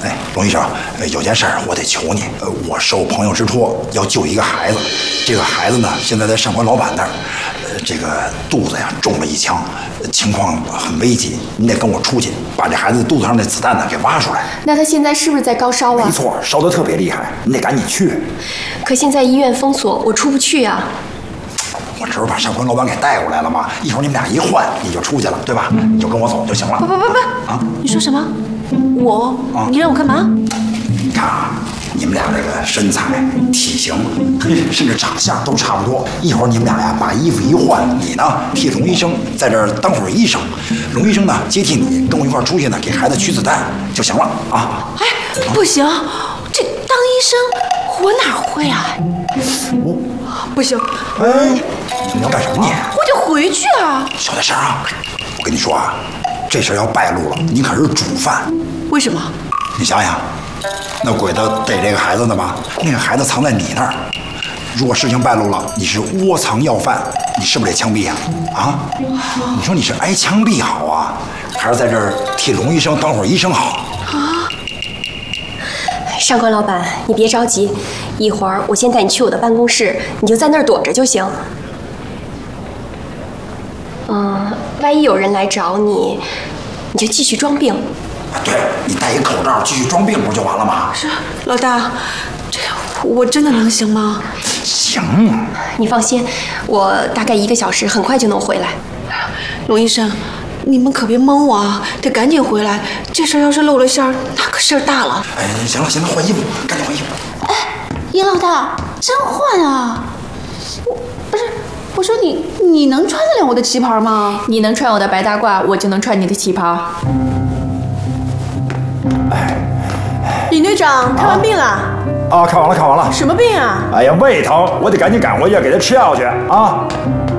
哎，龙医生，有件事儿我得求你。我受朋友之托要救一个孩子，这个孩子呢现在在上官老板那儿，这个肚子呀中了一枪，情况很危急，你得跟我出去把这孩子肚子上的子弹呢给挖出来。 那他现在是不是在高烧啊？ 没错，烧得特别厉害，你得赶紧去。 可现在医院封锁，我出不去啊。 我这不把上官老板给带过来了吗？一会儿你们俩一换，你就出去了，对吧？你就跟我走就行了。 不啊！你说什么？你让我干嘛？ 你看啊，你们俩这个身材、体型，甚至长相都差不多。一会儿你们俩呀把衣服一换，你呢替龙医生在这儿当会儿医生，龙医生呢接替你跟我一块儿出去呢给孩子取子弹就行了啊。 哎，不行，这当医生我哪会啊？不行。 哎，你要干什么你？ 我就回去啊。 小点声啊！我跟你说啊，这事儿要败露了，你可是主犯。 为什么？ 你想想，那鬼子逮这个孩子呢吧？那个孩子藏在你那儿，如果事情败露了，你是窝藏要犯，你是不是得枪毙啊？啊？你说你是挨枪毙好啊，还是在这儿替龙医生当会儿医生好？ 啊！上官老板，你别着急，一会儿我先带你去我的办公室，你就在那儿躲着就行。万一有人来找你，你就继续装病。 对，你戴一口罩继续装病不就完了吗？ 是，老大，这我真的能行吗？ 行， 你放心，我大概1个小时很快就能回来。 龙医生，你们可别蒙我啊，得赶紧回来。这事儿要是露了馅儿，那可事儿大了。 哎，行了，换衣服，赶紧换衣服。 哎，殷老大，真换啊！我说你能穿得了我的旗袍吗？ 你能穿我的白大褂，我就能穿你的旗袍。 李队长，看完病了？ 啊，看完了。 什么病啊？ 哎呀，胃疼，我得赶紧赶回去给他吃药去啊。